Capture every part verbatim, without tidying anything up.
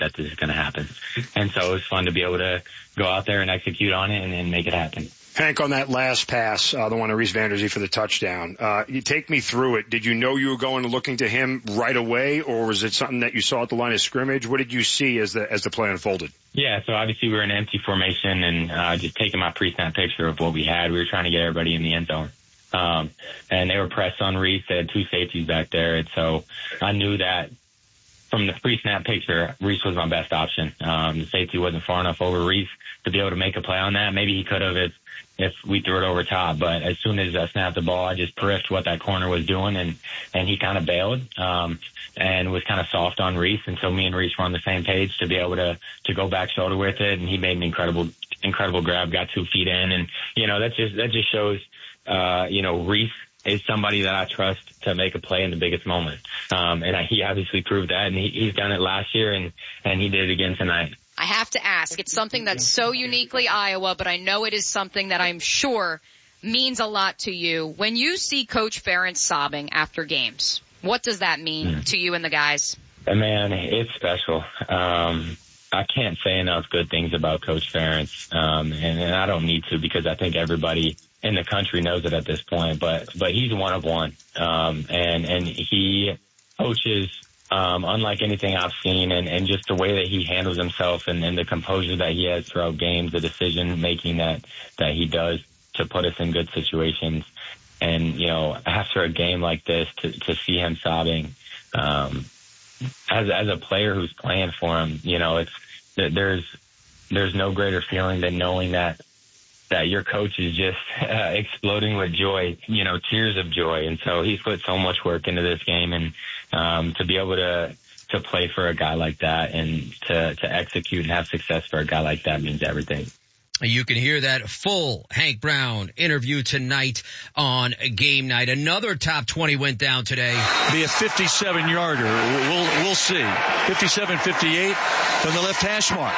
that this is going to happen. And so it was fun to be able to go out there and execute on it and, and make it happen. Hank, on that last pass, uh, the one to Reese Vanderzee for the touchdown, uh, you take me through it. Did you know you were going and looking to him right away, or was it something that you saw at the line of scrimmage? What did you see as the as the play unfolded? Yeah, so obviously we were in empty formation and uh, just taking my pre-snap picture of what we had. We were trying to get everybody in the end zone. Um, and they were pressed on Reese. They had two safeties back there. And so I knew that from the pre-snap picture, Reese was my best option. Um, the safety wasn't far enough over Reese to be able to make a play on that. Maybe he could have if, if we threw it over top. But as soon as I snapped the ball, I just periffed what that corner was doing, and, and he kind of bailed um, and was kind of soft on Reese. And so me and Reese were on the same page to be able to, to go back shoulder with it. And he made an incredible, incredible grab, got two feet in. And, you know, that just, that just shows, uh, you know, Reese is somebody that I trust to make a play in the biggest moment. Um, and I, he obviously proved that, and he, he's done it last year, and, and he did it again tonight. I have to ask, it's something that's so uniquely Iowa, but I know it is something that I'm sure means a lot to you. When you see Coach Ferentz sobbing after games, what does that mean mm. to you and the guys? Man, it's special. Um, I can't say enough good things about Coach Ferentz, um, and, and I don't need to, because I think everybody in the country knows it at this point, but, but he's one of one. Um, and, and he coaches, um, unlike anything I've seen, and, and just the way that he handles himself and, and the composure that he has throughout games, the decision making that, that he does to put us in good situations. And, you know, after a game like this, to, to see him sobbing, um, as, as a player who's playing for him, you know, it's, there's, there's no greater feeling than knowing that, that your coach is just uh, exploding with joy, you know, tears of joy. And so he's put so much work into this game, and um, to be able to to play for a guy like that and to, to execute and have success for a guy like that means everything. You can hear that full Hank Brown interview tonight on Game Night. Another top twenty went down today. Be a fifty-seven yarder. We'll, we'll see. fifty-seven fifty-eight from the left hash mark.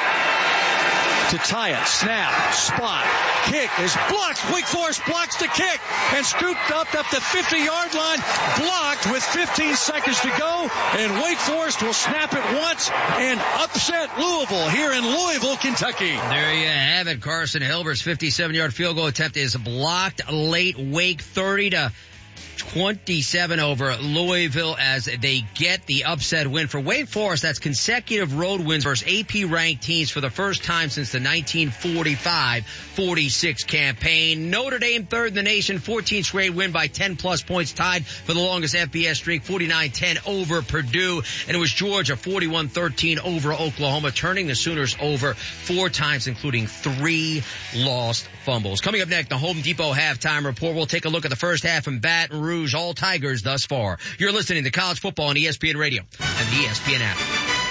To tie it, snap, spot, kick is blocked. Wake Forest blocks the kick and scooped up up the fifty-yard line, blocked with fifteen seconds to go, and Wake Forest will snap it once and upset Louisville here in Louisville, Kentucky. There you have it. Carson Hilbert's fifty-seven-yard field goal attempt is blocked late. Wake thirty to twenty-seven over Louisville as they get the upset win for Wake Forest. That's consecutive road wins versus A P-ranked teams for the first time since the nineteen forty-five forty-six campaign. Notre Dame third in the nation, fourteenth straight win by ten-plus points, tied for the longest F B S streak, forty-nine ten over Purdue. And it was Georgia, forty-one thirteen over Oklahoma, turning the Sooners over four times, including three lost fumbles. Coming up next, the Home Depot halftime report. We'll take a look at the first half in Baton Rouge. All Tigers thus far. You're listening to College Football on E S P N Radio and the E S P N app.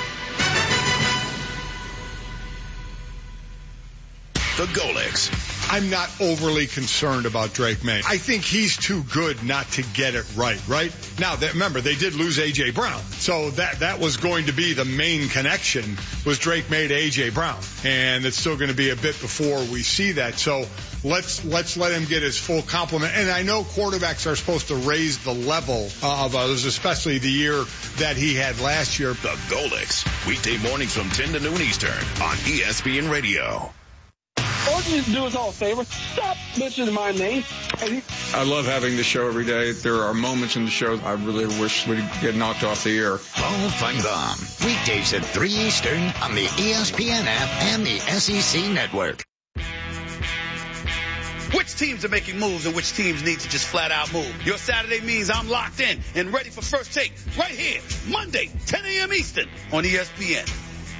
The Golics. I'm not overly concerned about Drake May. I think he's too good not to get it right, right? Now, that, remember, they did lose A J. Brown. So that, that was going to be the main connection, was Drake May to A J. Brown. And it's still going to be a bit before we see that. So let's, let's let him get his full complement. And I know quarterbacks are supposed to raise the level of others, especially the year that he had last year. The Golics. Weekday mornings from ten to noon Eastern on E S P N Radio. All you need to do us all a favor. Stop mentioning my name. I love having the show every day. There are moments in the show I really wish we'd get knocked off the air. Paul Finebaum. Weekdays at three Eastern on the E S P N app and the S E C Network. Which teams are making moves and which teams need to just flat out move? Your Saturday means I'm locked in and ready for First Take right here, Monday, ten a.m. Eastern on E S P N.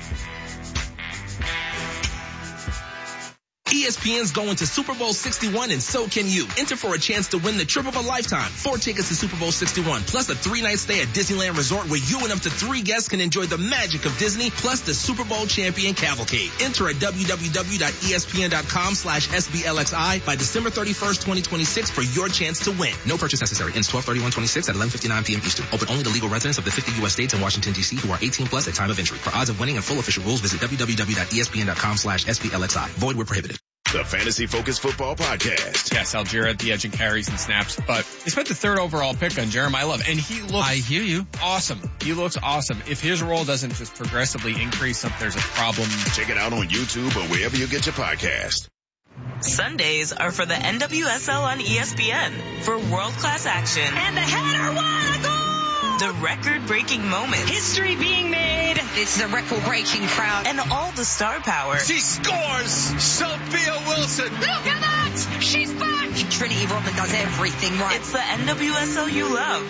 E S P N's going to Super Bowl sixty-one, and so can you. Enter for a chance to win the trip of a lifetime. Four tickets to Super Bowl sixty-one, plus a three-night stay at Disneyland Resort where you and up to three guests can enjoy the magic of Disney, plus the Super Bowl champion cavalcade. Enter at www.espn.com slash SBLXI by December thirty-first, twenty twenty-six for your chance to win. No purchase necessary. Ends twelve thirty-one twenty-six at eleven fifty-nine p.m. Eastern. Open only to legal residents of the fifty U S states and Washington, D C who are eighteen plus at time of entry. For odds of winning and full official rules, visit www.espn.com slash SBLXI. Void where prohibited. the Fantasy Focus Football Podcast. Yes, Algier at the edge and carries and snaps, but they spent the third overall pick on Jeremiah Love, and he looks I hear you. awesome. He looks awesome. If his role doesn't just progressively increase, there's a problem. Check it out on YouTube or wherever you get your podcast. Sundays are for the N W S L on E S P N for world-class action. And the header won a goal! The record-breaking moments. History being made. It's the record-breaking crowd. And all the star power. She scores! Sophia Wilson! Look at that! She's back! Trinity Rodman does everything right. It's the N W S L you love.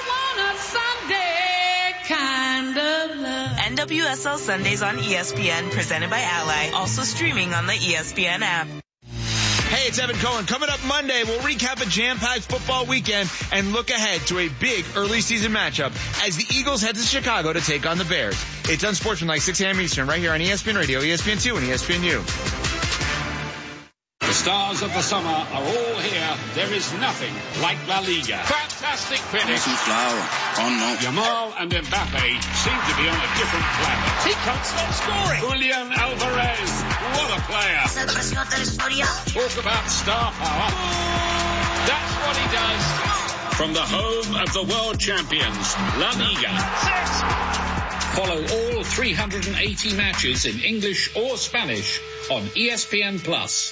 I want a Sunday kind of love. N W S L Sundays on E S P N, presented by Ally. Also streaming on the E S P N app. Hey, it's Evan Cohen. Coming up Monday, we'll recap a jam-packed football weekend and look ahead to a big early season matchup as the Eagles head to Chicago to take on the Bears. It's Unsportsmanlike, six a.m. Eastern, right here on E S P N Radio, E S P N two, and E S P N U. The stars of the summer are all here. There is nothing like La Liga. Fantastic finish. Oh, no. Yamal and Mbappe seem to be on a different planet. He can't stop scoring. Julian Alvarez, what a player. Talk about star power. That's what he does. From the home of the world champions, La Liga. Follow all three hundred eighty matches in English or Spanish on E S P N Plus.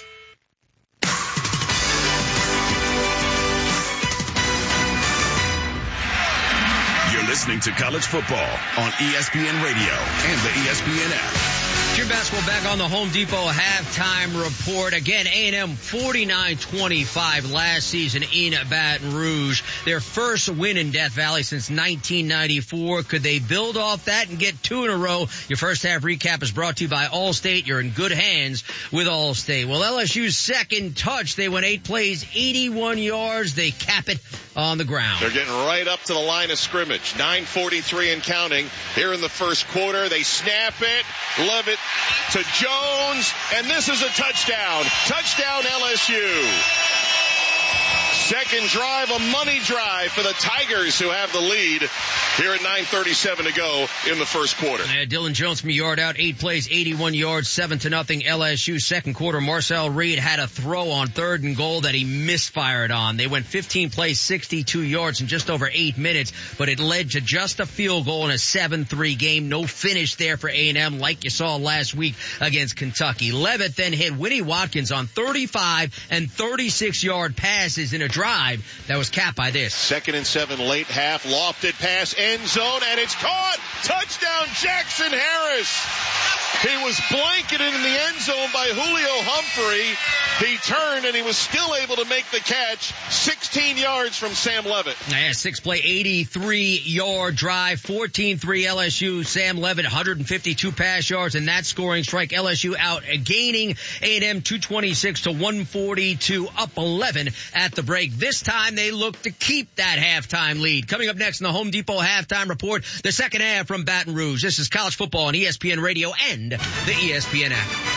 Listening to college football on E S P N Radio and the E S P N app. Junior basketball back on the Home Depot halftime report. Again, A and M forty-nine twenty-five last season in Baton Rouge. Their first win in Death Valley since nineteen ninety-four. Could they build off that and get two in a row? Your first half recap is brought to you by Allstate. You're in good hands with Allstate. Well, L S U's second touch, they went eight plays, eighty-one yards. They cap it on the ground. They're getting right up to the line of scrimmage. nine forty-three and counting here in the first quarter. They snap it. Levitt to Jones. And this is a touchdown. Touchdown L S U. Second drive, a money drive for the Tigers, who have the lead here at nine thirty-seven to go in the first quarter. Uh, Dylan Jones from a yard out, eight plays, eighty-one yards, seven to nothing L S U. Second quarter, Marcel Reed had a throw on third and goal that he misfired on. They went fifteen plays, sixty-two yards in just over eight minutes, but it led to just a field goal in a seven three game. No finish there for A and M like you saw last week against Kentucky. Levitt then hit Winnie Watkins on thirty-five and thirty-six yard passes in a drive that was capped by this. Second and seven, late half, lofted pass, end zone, and it's caught. Touchdown, Jackson Harris. He was blanketed in the end zone by Julio Humphrey. He turned and he was still able to make the catch. sixteen yards from Sam Levitt. Yeah, six play, eighty-three yard drive, fourteen three L S U. Sam Levitt, one hundred fifty-two pass yards, and that scoring strike L S U out, gaining A and M two twenty-six to one forty-two, up eleven at the break. This time they look to keep that halftime lead. Coming up next in the Home Depot halftime report, the second half from Baton Rouge. This is college football on E S P N Radio and the E S P N app.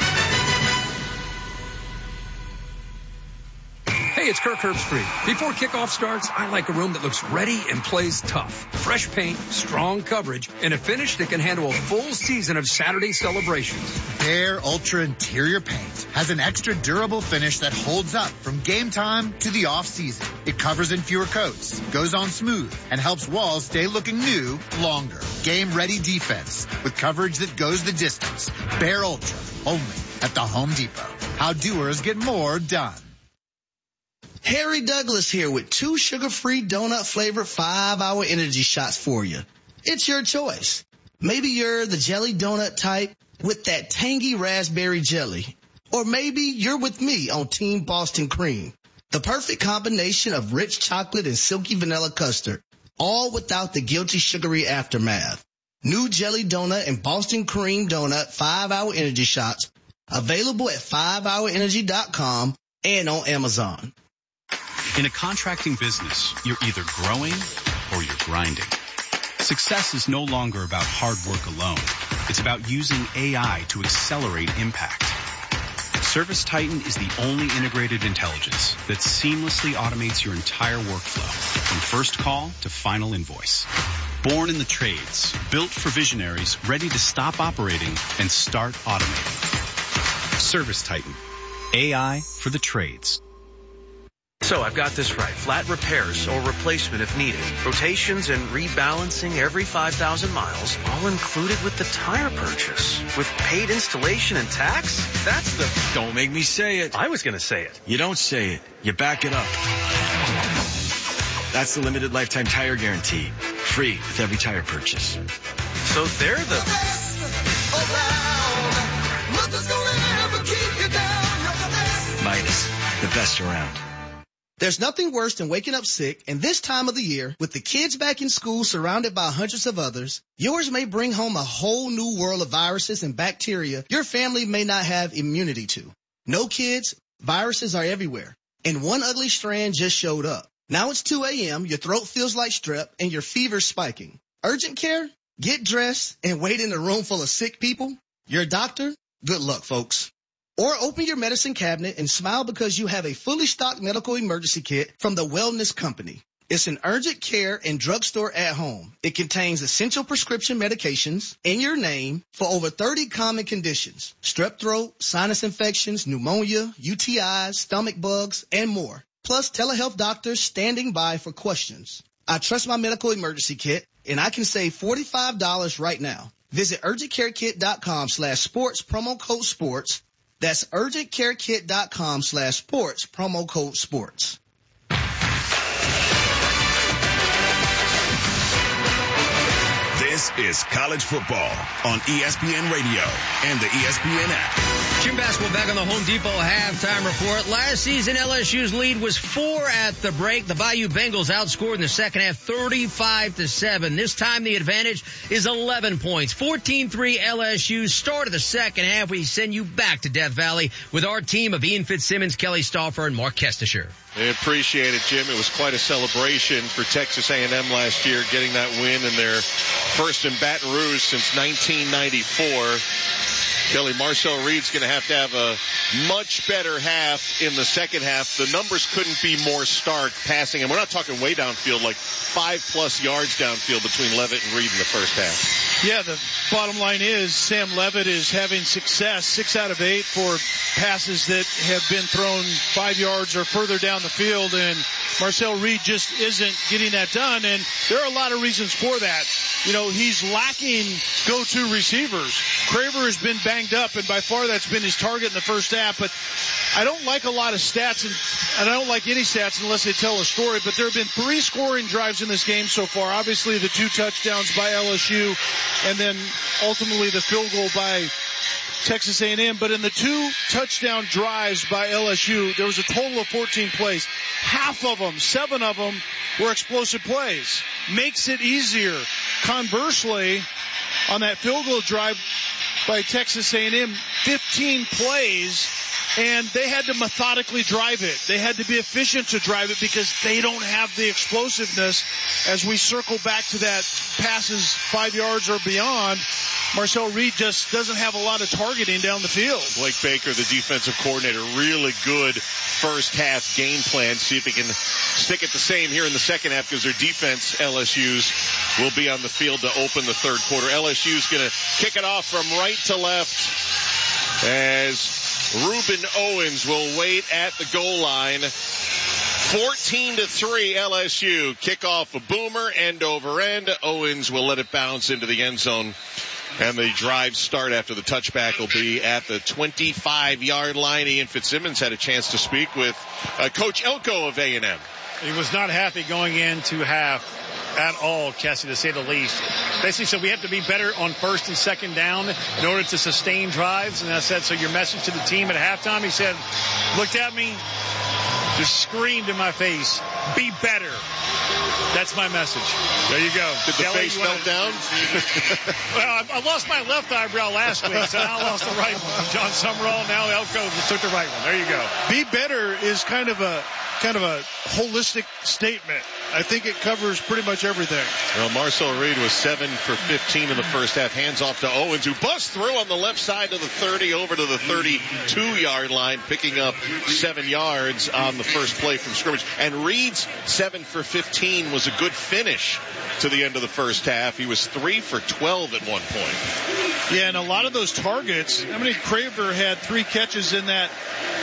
Hey, it's Kirk Herbstreit. Before kickoff starts, I like a room that looks ready and plays tough. Fresh paint, strong coverage, and a finish that can handle a full season of Saturday celebrations. Behr Ultra Interior Paint has an extra durable finish that holds up from game time to the off season. It covers in fewer coats, goes on smooth, and helps walls stay looking new longer. Game ready defense with coverage that goes the distance. Behr Ultra, only at the Home Depot. How doers get more done. Harry Douglas here with two sugar-free donut-flavored five-hour energy shots for you. It's your choice. Maybe you're the jelly donut type with that tangy raspberry jelly. Or maybe you're with me on Team Boston Cream. The perfect combination of rich chocolate and silky vanilla custard, all without the guilty sugary aftermath. New jelly donut and Boston Cream donut five-hour energy shots, available at five hour energy dot com and on Amazon. In a contracting business, you're either growing or you're grinding. Success is no longer about hard work alone. It's about using A I to accelerate impact. ServiceTitan is the only integrated intelligence that seamlessly automates your entire workflow, from first call to final invoice. Born in the trades, built for visionaries ready to stop operating and start automating. ServiceTitan. A I for the trades. So I've got this right. Flat repairs or replacement if needed. Rotations and rebalancing every five thousand miles, all included with the tire purchase. With paid installation and tax? That's the... Don't make me say it. I was going to say it. You don't say it. You back it up. That's the limited lifetime tire guarantee. Free with every tire purchase. So they're the... Midas, the best around. There's nothing worse than waking up sick, and this time of the year, with the kids back in school surrounded by hundreds of others, yours may bring home a whole new world of viruses and bacteria your family may not have immunity to. No kids, viruses are everywhere, and one ugly strand just showed up. Now it's two a.m., your throat feels like strep, and your fever's spiking. Urgent care? Get dressed and wait in a room full of sick people? Your doctor? Good luck, folks. Or open your medicine cabinet and smile because you have a fully stocked medical emergency kit from the Wellness Company. It's an urgent care and drugstore at home. It contains essential prescription medications in your name for over thirty common conditions: strep throat, sinus infections, pneumonia, U T Is, stomach bugs, and more. Plus telehealth doctors standing by for questions. I trust my medical emergency kit, and I can save forty-five dollars right now. Visit urgentcarekit.com slash sports, promo code sports. That's urgentcarekit.com slash sports, promo code sports. This is college football on E S P N Radio and the E S P N app. Jim Basketball back on the Home Depot halftime report. Last season, L S U's lead was four at the break. The Bayou Bengals outscored in the second half thirty-five to seven. This time the advantage is eleven points. fourteen three L S U. Start of the second half. We send you back to Death Valley with our team of Ian Fitzsimmons, Kelly Stauffer, and Mark Kestisher. I appreciate it, Jim. It was quite a celebration for Texas A and M last year, getting that win in their first in Baton Rouge since nineteen ninety-four. Kelly, Marcel Reed's going to have to have a much better half in the second half. The numbers couldn't be more stark passing, and we're not talking way downfield, like five-plus yards downfield between Levitt and Reed in the first half. Yeah, the bottom line is Sam Levitt is having success, six out of eight for passes that have been thrown five yards or further down the field, and Marcel Reed just isn't getting that done, and there are a lot of reasons for that. You know, he's lacking go-to receivers. Craver has been banged up, and by far that's been his target in the first half, but I don't like a lot of stats, and, and I don't like any stats unless they tell a story, but there have been three scoring drives in this game so far. Obviously, the two touchdowns by L S U, and then ultimately the field goal by Texas A and M. But in the two touchdown drives by L S U, there was a total of fourteen plays. Half of them, seven of them, were explosive plays. Makes it easier. Conversely, on that field goal drive by Texas A and M, fifteen plays, and they had to methodically drive it. They had to be efficient to drive it because they don't have the explosiveness. As we circle back to that passes five yards or beyond, Marcel Reed just doesn't have a lot of targeting down the field. Blake Baker, the defensive coordinator, really good first half game plan. See if he can stick it the same here in the second half, because their defense, L S U's, will be on the field to open the third quarter. L S U's going to kick it off from right to left as Ruben Owens will wait at the goal line. fourteen to three L S U. Kickoff a boomer, end over end. Owens will let it bounce into the end zone. And the drive start after the touchback will be at the twenty-five yard line. Ian Fitzsimmons had a chance to speak with uh, Coach Elko of A and M. He was not happy going into half at all, Kessie, to say the least. Basically said we have to be better on first and second down in order to sustain drives. And I said, so your message to the team at halftime? He said, looked at me, just screamed in my face, be better. That's my message. There you go. Did the Kelly, face melt down? Well, I, I lost my left eyebrow last week, so now I lost the right one. John Summerall, now Elko just took the right one. There you go. Be better is kind of a kind of a holistic statement. I think it covers pretty much everything. Well, Marcel Reed was seven for fifteen in the first half. Hands off to Owens, who busts through on the left side of the thirty over to the thirty-two yard line, picking up seven yards on the first play from scrimmage. And Reed's seven for fifteen was a good finish to the end of the first half. He was three for twelve at one point. Yeah, and a lot of those targets, I mean, Craver had three catches in that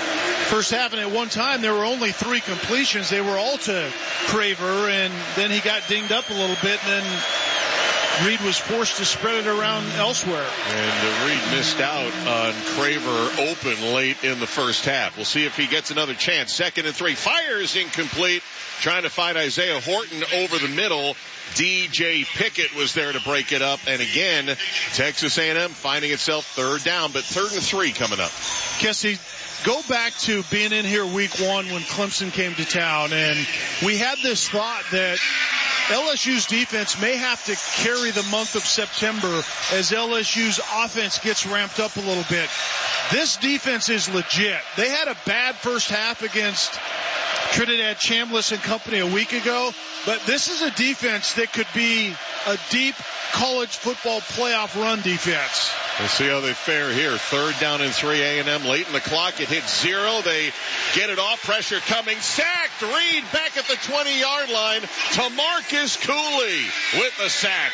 first half, and at one time there were only three completions. They were all to Craver, and then he got dinged up a little bit, and then Reed was forced to spread it around elsewhere. And uh, Reed missed out on Craver open late in the first half. We'll see if he gets another chance. Second and three. Fires incomplete. Trying to find Isaiah Horton over the middle. D J Pickett was there to break it up. And again, Texas A and M finding itself third down, but third and three coming up. Kessie, go back to being in here week one when Clemson came to town, and we had this thought that L S U's defense may have to carry the month of September as L S U's offense gets ramped up a little bit. This defense is legit. They had a bad first half against Trinidad Chambliss and company a week ago, but this is a defense that could be a deep college football playoff run defense. We'll see how they fare here. Third down and three, A and M late in the clock. It hits zero. They get it off. Pressure coming. Sacked. Reed back at the twenty-yard line to Marcus Cooley with the sack.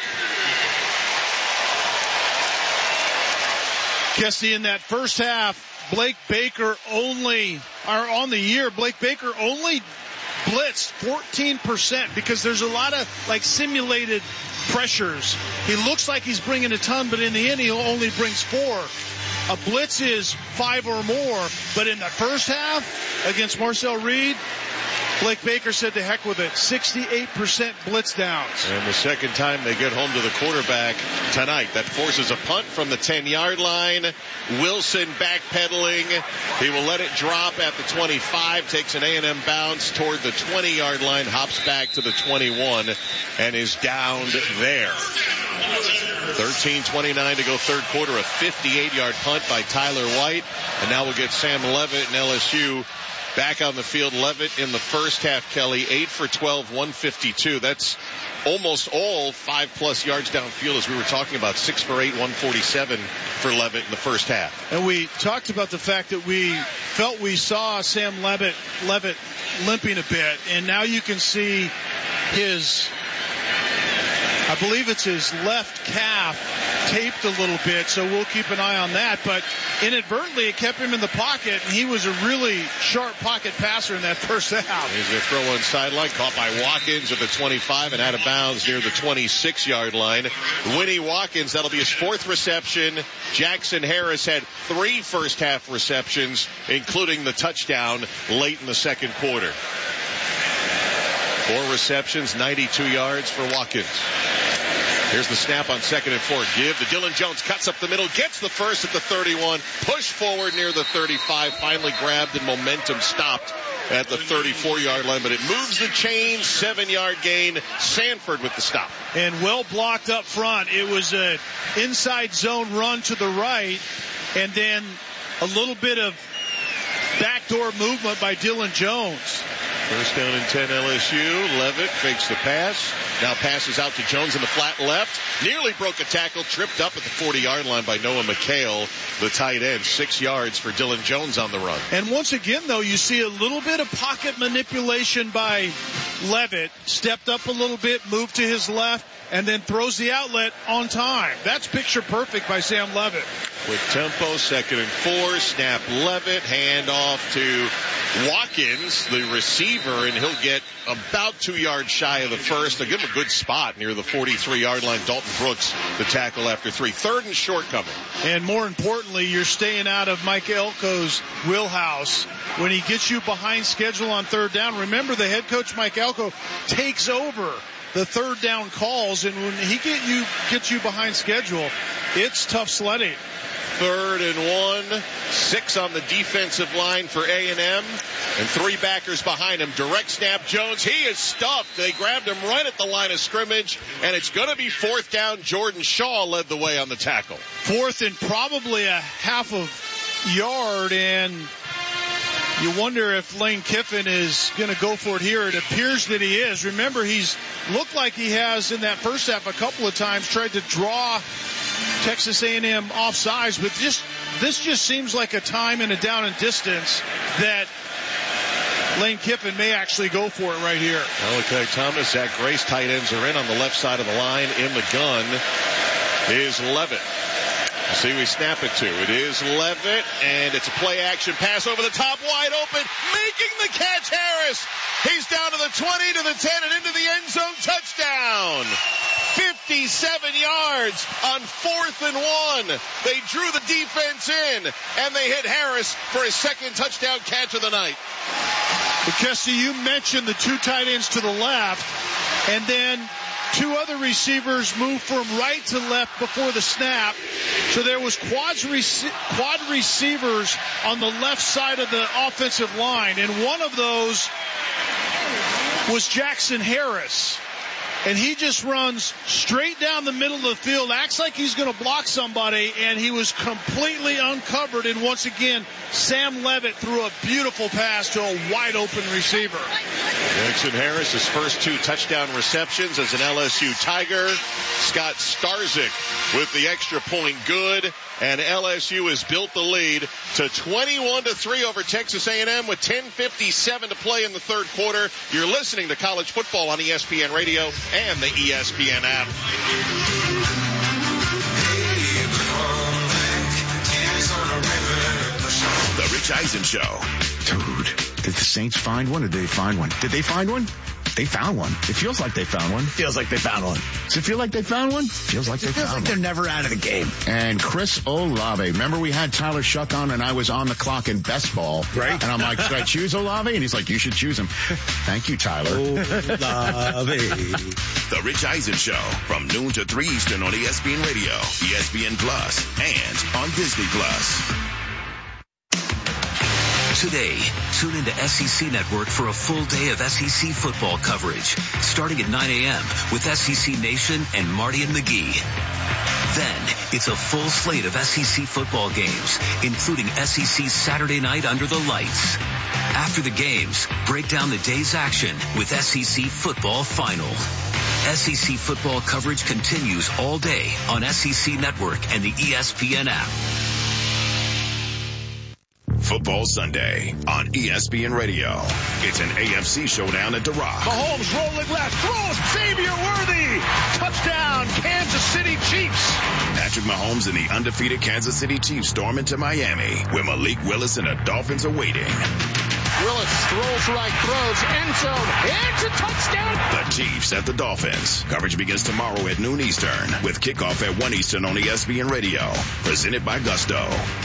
Kessie, in that first half, Blake Baker only, or on the year, Blake Baker only blitzed fourteen percent because there's a lot of like simulated pressures. He looks like he's bringing a ton, but in the end he only brings four. A blitz is five or more, but in the first half against Marcel Reed, Blake Baker said to heck with it. sixty-eight percent blitz downs. And the second time they get home to the quarterback tonight. That forces a punt from the ten-yard line. Wilson backpedaling. He will let it drop at the twenty-five. Takes an A and M bounce toward the twenty-yard line. Hops back to the twenty-one and is downed there. thirteen twenty-nine to go third quarter. A fifty-eight-yard punt by Tyler White. And now we'll get Sam Levitt and L S U back on the field. Levitt in the first half, Kelly, eight for twelve, one fifty-two. That's almost all five-plus yards downfield, as we were talking about. Six for eight, one forty-seven for Levitt in the first half. And we talked about the fact that we felt we saw Sam Levitt, Levitt limping a bit, and now you can see his, I believe it's his left calf taped a little bit, so we'll keep an eye on that. But inadvertently, it kept him in the pocket, and he was a really sharp pocket passer in that first half. He's going to throw one sideline, caught by Watkins at the twenty-five and out of bounds near the twenty-six-yard line. Winnie Watkins, that'll be his fourth reception. Jackson Harris had three first-half receptions, including the touchdown late in the second quarter. Four receptions, ninety-two yards for Watkins. Here's the snap on second and four. Give to Dylan Jones. Cuts up the middle. Gets the first at the thirty-one. Push forward near the thirty-five. Finally grabbed and momentum stopped at the thirty-four-yard line. But it moves the chain. Seven-yard gain. Sanford with the stop. And well blocked up front. It was an inside zone run to the right. And then a little bit of backdoor movement by Dylan Jones. First down and ten L S U. Levitt fakes the pass. Now passes out to Jones in the flat left. Nearly broke a tackle. Tripped up at the forty-yard line by Noah McHale, the tight end. Six yards for Dylan Jones on the run. And once again, though, you see a little bit of pocket manipulation by Levitt. Stepped up a little bit, moved to his left, and then throws the outlet on time. That's picture perfect by Sam Levitt. With tempo, second and four. Snap Levitt. Hand off to Watkins, the receiver, and he'll get about two yards shy of the first. They'll give him a good spot near the forty-three-yard line. Dalton Brooks, the tackle after three. Third and short coming. And more importantly, you're staying out of Mike Elko's wheelhouse when he gets you behind schedule on third down. Remember, the head coach, Mike Elko, takes over the third down calls, and when he get you gets you behind schedule, it's tough sledding. Third and one. Six on the defensive line for A and M. And three backers behind him. Direct snap, Jones. He is stuffed. They grabbed him right at the line of scrimmage. And it's going to be fourth down. Jordan Shaw led the way on the tackle. Fourth and probably a half of yard. And you wonder if Lane Kiffin is going to go for it here. It appears that he is. Remember, he's looked like he has in that first half a couple of times tried to draw Texas A and M offsides, but just this just seems like a time and a down and distance that Lane Kiffin may actually go for it right here. Okay, Thomas, Zach Grace, tight ends are in on the left side of the line. In the gun is Levitt. See, we snap it to. It is Levitt, and it's a play action pass over the top, wide open, making the catch, Harris. He's down to the twenty, to the ten, and into the end zone. Touchdown. fifty-seven yards on fourth and one. They drew the defense in, and they hit Harris for his second touchdown catch of the night. But Kessie, you mentioned the two tight ends to the left, and then two other receivers moved from right to left before the snap. So there was quads rec- quad receivers on the left side of the offensive line, and one of those was Jackson Harris. And he just runs straight down the middle of the field, acts like he's going to block somebody, and he was completely uncovered. And once again, Sam Levitt threw a beautiful pass to a wide-open receiver. Jackson Harris, his first two touchdown receptions as an L S U Tiger. Scott Starzik with the extra point good, and L S U has built the lead to twenty-one to three over Texas A and M with ten fifty-seven to play in the third quarter. You're listening to College Football on E S P N Radio and the E S P N app. The Rich Eisen Show. Dude, did the Saints find one or did they find one? Did they find one? They found one. It feels like they found one. Feels like they found one. Does it feel like they found one? Feels like it they feels found like one. They're never out of the game. And Chris Olave. Remember we had Tyler Shuck on and I was on the clock in best ball. Right. And I'm like, should I choose Olave? And he's like, you should choose him. Thank you, Tyler. Olave. The Rich Eisen Show from noon to three Eastern on E S P N Radio, E S P N Plus, and on Disney Plus. Today, tune into S E C Network for a full day of S E C football coverage, starting at nine a.m. with S E C Nation and Marty and McGee. Then, it's a full slate of S E C football games, including S E C Saturday Night Under the Lights. After the games, break down the day's action with S E C Football Final. S E C football coverage continues all day on S E C Network and the E S P N app. Football Sunday on E S P N Radio. It's an A F C showdown at the Rock. Mahomes rolling left, throws, Xavier Worthy, touchdown, Kansas City Chiefs. Patrick Mahomes and the undefeated Kansas City Chiefs storm into Miami, where Malik Willis and the Dolphins are waiting. Willis throws right, throws, end zone, it's a touchdown. The Chiefs at the Dolphins. Coverage begins tomorrow at noon Eastern, with kickoff at one Eastern on E S P N Radio. Presented by Gusto.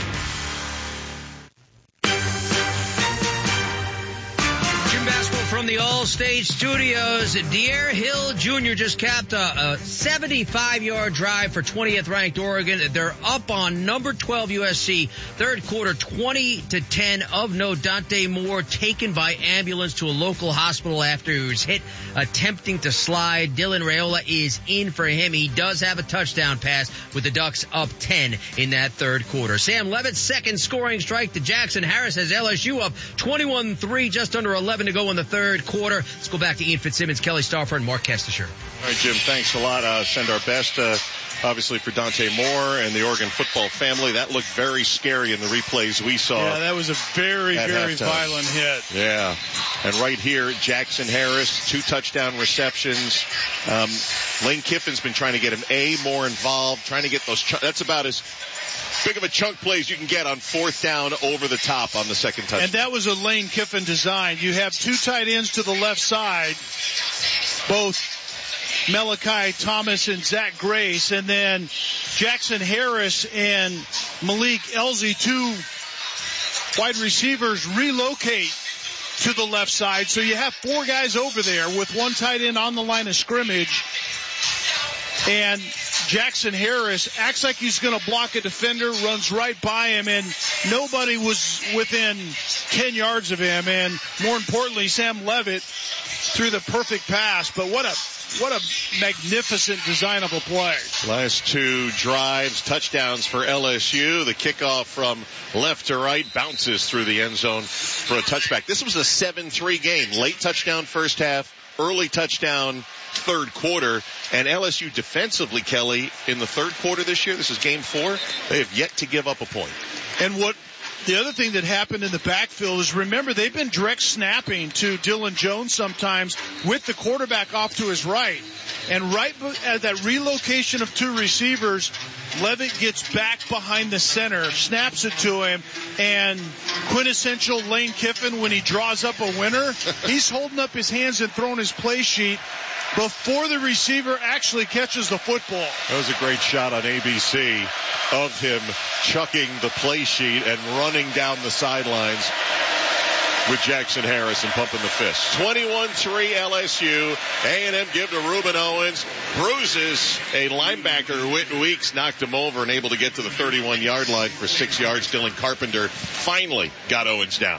From the All-State Studios, De'Aaron Hill Junior just capped a, a seventy-five-yard drive for twentieth ranked Oregon. They're up on number twelve U S C. Third quarter, twenty to ten of note. Dante Moore taken by ambulance to a local hospital after he was hit attempting to slide. Dylan Raiola is in for him. He does have a touchdown pass with the Ducks up ten in that third quarter. Sam Levitt's second scoring strike to Jackson Harris has L S U up twenty-one three, just under eleven to go in the third quarter. Let's go back to Ian Fitzsimmons, Kelly Starford, and Mark Kestisher. All right, Jim, thanks a lot. Uh, send our best, uh, obviously, for Dante Moore and the Oregon football family. That looked very scary in the replays we saw. Yeah, that was a very, very halftime. violent hit. Yeah. And right here, Jackson Harris, two touchdown receptions. Um, Lane Kiffin's been trying to get him, A, more involved, trying to get those, ch- that's about as big of a chunk plays you can get on fourth down over the top on the second touchdown. And that was a Lane Kiffin design. You have two tight ends to the left side, both Malachi Thomas and Zach Grace, and then Jackson Harris and Malik Elzy, two wide receivers, relocate to the left side. So you have four guys over there with one tight end on the line of scrimmage. And Jackson Harris acts like he's going to block a defender, runs right by him, and nobody was within ten yards of him. And more importantly, Sam Levitt threw the perfect pass. But what a what a magnificent design of a play. Last two drives, touchdowns for L S U. The kickoff from left to right bounces through the end zone for a touchback. This was a seven three game. Late touchdown first half, early touchdown third quarter, and L S U defensively, Kelly, in the third quarter this year, this is game four, they have yet to give up a point. And what the other thing that happened in the backfield is, remember, they've been direct snapping to Dylan Jones sometimes with the quarterback off to his right. And right at that relocation of two receivers, Levitt gets back behind the center, snaps it to him, and quintessential Lane Kiffin, when he draws up a winner, he's holding up his hands and throwing his play sheet before the receiver actually catches the football. That was a great shot on A B C of him chucking the play sheet and running down the sidelines with Jackson Harris and pumping the fist. twenty-one three L S U. A and M give to Reuben Owens. Bruises a linebacker. Whit Weeks knocked him over and able to get to the thirty-one-yard line for six yards. Dylan Carpenter finally got Owens down.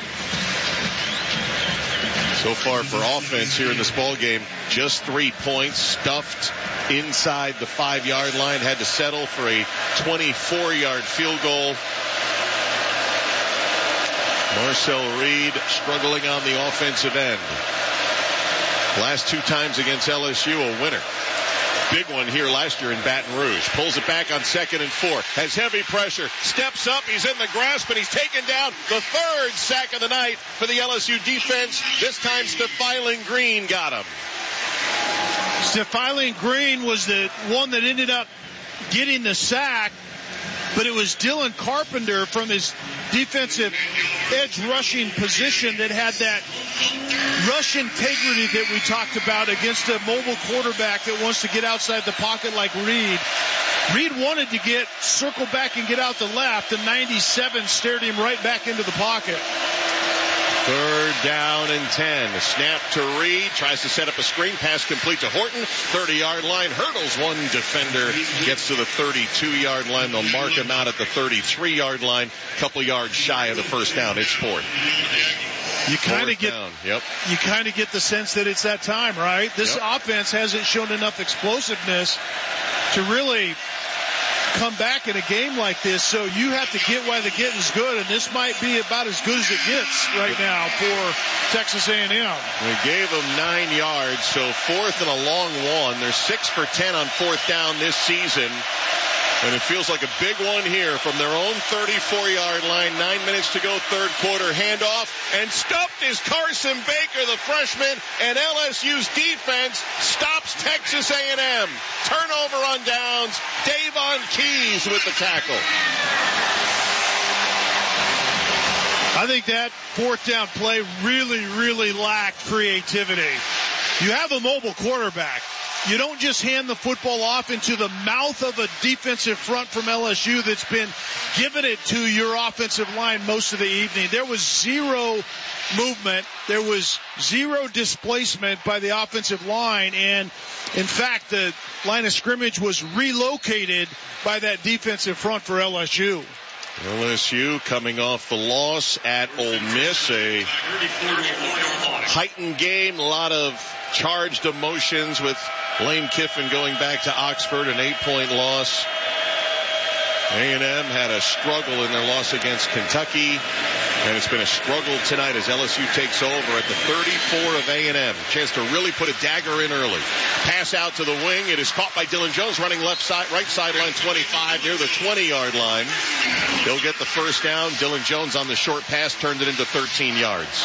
So far for offense here in this ball game, just three points, stuffed inside the five-yard line, had to settle for a twenty-four-yard field goal. Marcel Reed struggling on the offensive end. Last two times against L S U, a winner. Big one here last year in Baton Rouge. Pulls it back on second and four. Has heavy pressure. Steps up. He's in the grasp, and he's taken down. The third sack of the night for the L S U defense. This time, Stephyling Green got him. Stephyling Green was the one that ended up getting the sack, but it was Dylan Carpenter from his defensive edge rushing position that had that rush integrity that we talked about against a mobile quarterback that wants to get outside the pocket like Reed. Reed wanted to get circle back and get out the left, and ninety-seven stared him right back into the pocket. Third down and ten. Snap to Reed. Tries to set up a screen. Pass complete to Horton. thirty-yard line. Hurdles one defender. Gets to the thirty-two-yard line. They'll mark him out at the thirty-three-yard line. Couple yards shy of the first down. It's fourth. You kind of get, yep. You kind of get the sense that it's that time, right? This yep. offense hasn't shown enough explosiveness to really come back in a game like this, so you have to get while the getting's good, and this might be about as good as it gets right now for Texas A and M. We gave them nine yards, so fourth and a long one. They're six for ten on fourth down this season, and it feels like a big one here from their own thirty-four-yard line. Nine minutes to go, third quarter. Handoff, and stuffed is Carson Baker, the freshman, and L S U's defense stops Texas A and M. Turnover on downs. Davon Keys with the tackle. I think that fourth down play really, really lacked creativity. You have a mobile quarterback. You don't just hand the football off into the mouth of a defensive front from L S U that's been giving it to your offensive line most of the evening. There was zero movement. There was zero displacement by the offensive line. And, in fact, the line of scrimmage was relocated by that defensive front for L S U. L S U coming off the loss at Ole Miss, a heightened game, a lot of charged emotions with Lane Kiffin going back to Oxford, an eight-point loss. A and M had a struggle in their loss against Kentucky, and it's been a struggle tonight as L S U takes over at the thirty-four of A and M. Chance to really put a dagger in early. Pass out to the wing. It is caught by Dylan Jones running left side, right sideline twenty-five near the twenty-yard line. He'll get the first down. Dylan Jones on the short pass turned it into thirteen yards.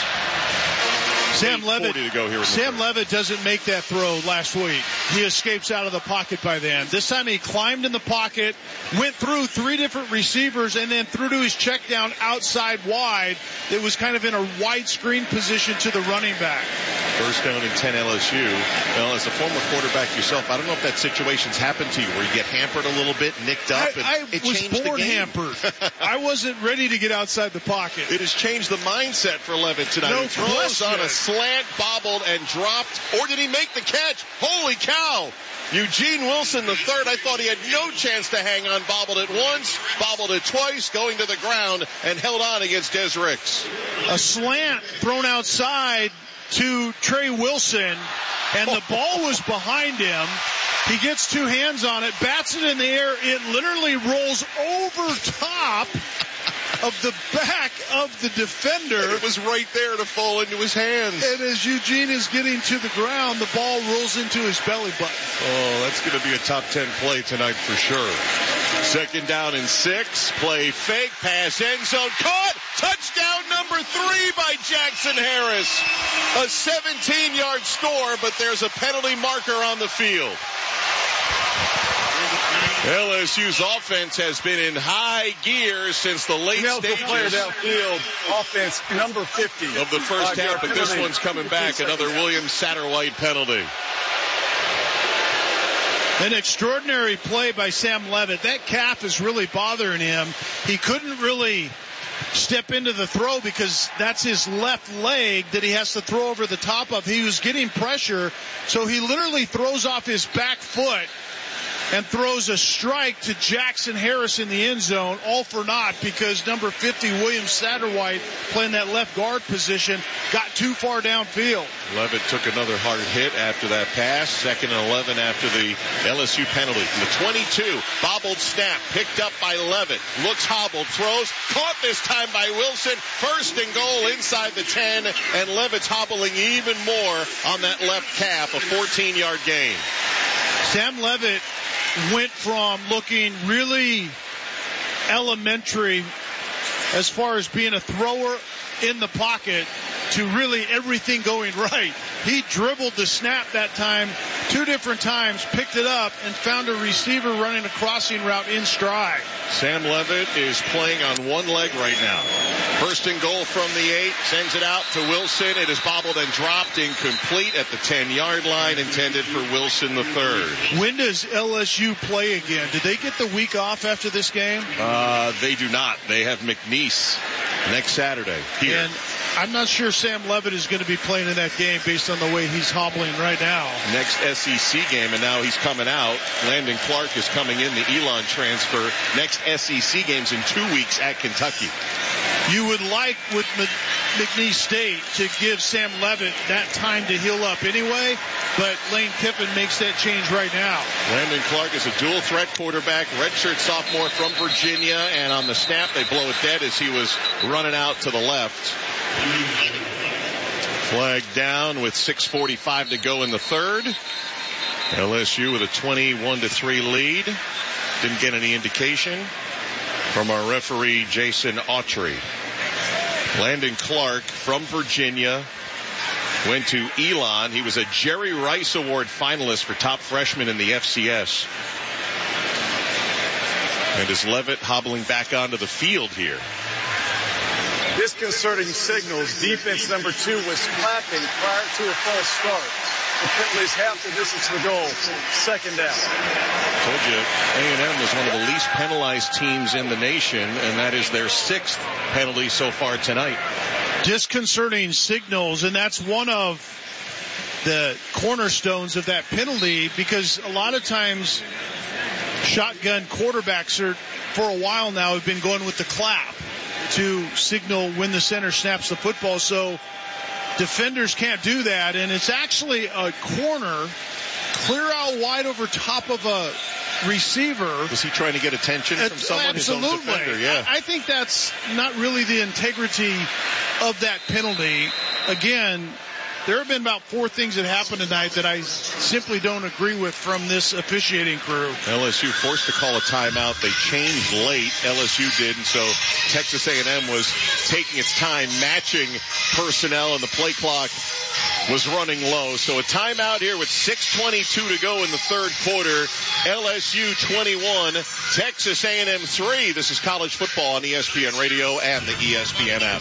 Sam Levitt, to go here Sam Levitt doesn't make that throw last week. He escapes out of the pocket by then. This time he climbed in the pocket, went through three different receivers, and then threw to his check down outside wide. It was kind of in a wide screen position to the running back. First down and ten L S U. Well, as a former quarterback yourself, I don't know if that situation's happened to you where you get hampered a little bit, nicked up, and I, I it was changed born the game. hampered. I wasn't ready to get outside the pocket. It has changed the mindset for Levitt tonight. No he throws question. on a slant, bobbled, and dropped. Or did he make the catch? Holy cow! Eugene Wilson the third. I thought he had no chance to hang on. Bobbled it once, bobbled it twice, going to the ground, and held on against Des Ricks. A slant thrown outside to Trey Wilson, and the ball was behind him. He gets two hands on it, bats it in the air. It literally rolls over top of the back of the defender. And it was right there to fall into his hands. And as Eugene is getting to the ground, the ball rolls into his belly button. Oh, that's going to be a top ten play tonight for sure. Second down and six. Play fake. Pass end zone. Caught. Touchdown number three by Jackson Harris. A seventeen-yard score, but there's a penalty marker on the field. L S U's offense has been in high gear since the late stages player downfield, offense number fifty of the first half, but this one's coming back. Another Williams Satterwhite penalty. An extraordinary play by Sam Levitt. That calf is really bothering him. He couldn't really step into the throw because that's his left leg that he has to throw over the top of. He was getting pressure, so he literally throws off his back foot and throws a strike to Jackson Harris in the end zone, all for naught, because number fifty, William Satterwhite, playing that left guard position, got too far downfield. Levitt took another hard hit after that pass. Second and eleven after the L S U penalty. From the twenty-two, bobbled snap, picked up by Levitt. Looks hobbled, throws, caught this time by Wilson. First and goal inside the ten, and Levitt's hobbling even more on that left calf, a fourteen-yard gain. Sam Levitt went from looking really elementary as far as being a thrower in the pocket to really everything going right. He dribbled the snap that time two different times, picked it up, and found a receiver running a crossing route in stride. Sam Levitt is playing on one leg right now. First and goal from the eight, sends it out to Wilson. It is bobbled and dropped, incomplete at the ten-yard line, intended for Wilson the third. When does L S U play again? Did they get the week off after this game? Uh, they do not. They have McNeese next Saturday here. And I'm not sure Sam Levitt is going to be playing in that game based on the way he's hobbling right now. Next S E C game, and now he's coming out. Landon Clark is coming in, the Elon transfer. Next S E C games in two weeks at Kentucky. You would like with McNeese State to give Sam Levitt that time to heal up anyway, but Lane Kiffin makes that change right now. Landon Clark is a dual threat quarterback, redshirt sophomore from Virginia, and on the snap they blow it dead as he was running out to the left. Flag down with six forty-five to go in the third. L S U with a twenty-one to three lead. Didn't get any indication from our referee, Jason Autry. Landon Clark from Virginia went to Elon. He was a Jerry Rice Award finalist for top freshman in the F C S. And is Levitt hobbling back onto the field here? Disconcerting signals. Defense number two was clapping prior to a false start. The penalties half the distance to the goal. Second down. Told you, A and M is one of the least penalized teams in the nation, and that is their sixth penalty so far tonight. Disconcerting signals, and that's one of the cornerstones of that penalty, because a lot of times shotgun quarterbacks are, for a while now, have been going with the clap to signal when the center snaps the football. So defenders can't do that, and it's actually a corner clear out wide over top of a receiver. Was he trying to get attention from someone? Absolutely. His own defender, yeah. I, I think that's not really the integrity of that penalty. Again, there have been about four things that happened tonight that I simply don't agree with from this officiating crew. L S U forced to call a timeout. They changed late. L S U did, and so Texas A and M was taking its time matching personnel, and the play clock was running low. So a timeout here with six twenty-two to go in the third quarter. L S U twenty-one, Texas A and M three. This is college football on E S P N Radio and the E S P N app.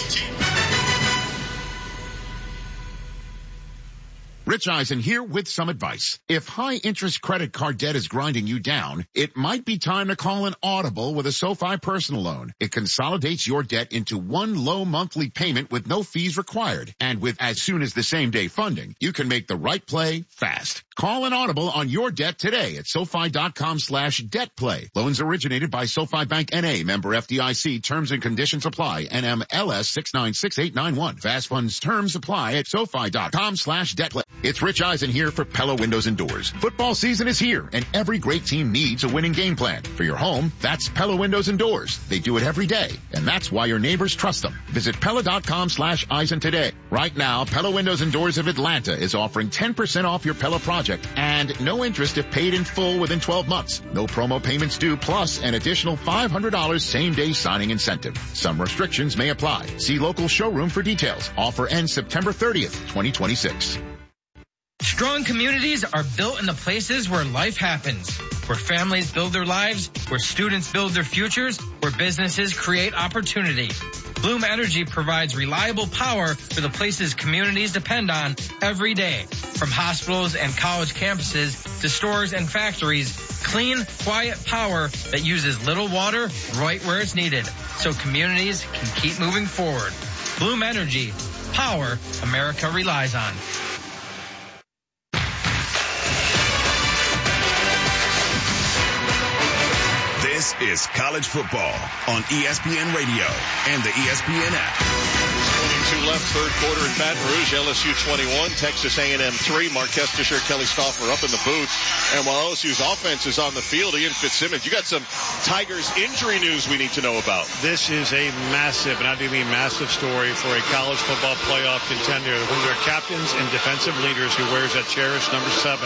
Rich Eisen here with some advice. If high-interest credit card debt is grinding you down, it might be time to call an Audible with a SoFi personal loan. It consolidates your debt into one low monthly payment with no fees required. And with as soon as the same-day funding, you can make the right play fast. Call an Audible on your debt today at SoFi.com slash debt play. Loans originated by SoFi Bank N A, member F D I C. Terms and conditions apply. N M L S six nine six eight nine one. Fast funds terms apply at SoFi.com slash debt play. It's Rich Eisen here for Pella Windows and Doors. Football season is here, and every great team needs a winning game plan. For your home, that's Pella Windows and Doors. They do it every day, and that's why your neighbors trust them. Visit Pella.com slash Eisen today. Right now, Pella Windows and Doors of Atlanta is offering ten percent off your Pella project and no interest if paid in full within twelve months. No promo payments due, plus an additional five hundred dollars same-day signing incentive. Some restrictions may apply. See local showroom for details. Offer ends September thirtieth, twenty twenty-six. Strong communities are built in the places where life happens, where families build their lives, where students build their futures, where businesses create opportunity. Bloom Energy provides reliable power for the places communities depend on every day. From hospitals and college campuses to stores and factories, clean, quiet power that uses little water right where it's needed, so communities can keep moving forward. Bloom Energy, power America relies on. This is college football on E S P N Radio and the E S P N app. twenty-two left, third quarter in Baton Rouge. L S U twenty-one, Texas A and M three. Marquez Fisher, Kelly Stauffer up in the booth. And while L S U's offense is on the field, Ian Fitzsimmons, you got some Tigers injury news we need to know about. This is a massive, and I do mean massive story for a college football playoff contender. One of their captains and defensive leaders who wears that cherished number seven.